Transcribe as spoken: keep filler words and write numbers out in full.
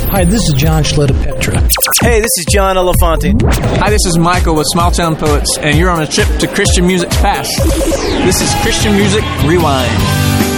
Hi, this is John Schlitta-Petra. Hey, this is John Elefante. Hi, this is Michael with Small Town Poets, and you're on a trip to Christian Music's past. This is Christian Music Rewind.